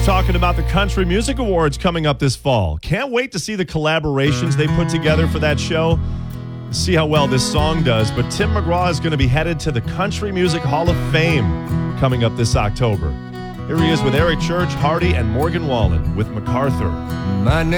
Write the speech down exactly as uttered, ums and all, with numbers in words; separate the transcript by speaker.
Speaker 1: was talking about the Country Music Awards coming up this fall. Can't wait to see the collaborations they put together for that show. See how well this song does. But Tim McGraw is going to be headed to the Country Music Hall of Fame coming up this October. Here he is with Eric Church, Hardy, and Morgan Wallen with MacArthur.
Speaker 2: My